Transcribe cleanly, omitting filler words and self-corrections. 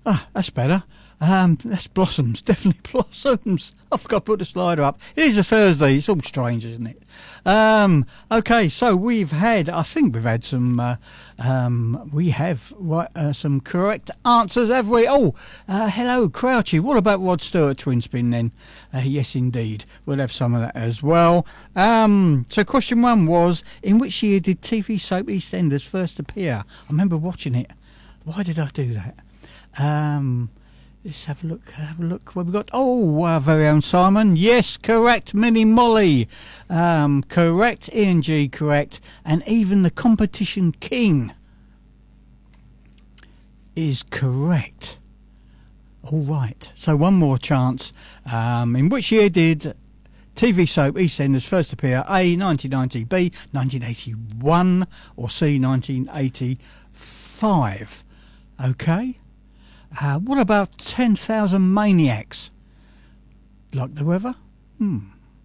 Ah, that's better. That's Blossoms, definitely Blossoms. I forgot to put the slider up. It is a Thursday, it's all strange, isn't it? Okay, so I think we've had some, some correct answers, have we? Oh, hello, Crouchy. What about Rod Stewart twin spin then? Yes, indeed. We'll have some of that as well. So question one was, in which year did TV soap EastEnders first appear? I remember watching it. Why did I do that? Let's have a look. What we got? Oh, our very own Simon. Yes, correct. Minnie Molly. Correct. Ian G. Correct. And even the Competition King is correct. All right. So one more chance. In which year did TV soap EastEnders first appear? A, 1990. B, 1981. Or C, 1985. Okay. What about 10,000 Maniacs? Like the weather?